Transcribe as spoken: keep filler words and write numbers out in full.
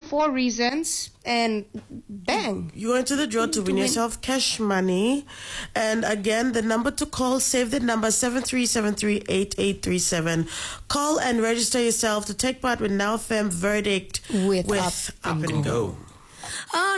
four reasons, and bang. You go into the draw to, to win, win yourself cash money. And again, the number to call, save the number, seven three seven three, eight eight three seven. Call and register yourself to take part with Now Femme Verdict with, with Up, Up and, and Go. go.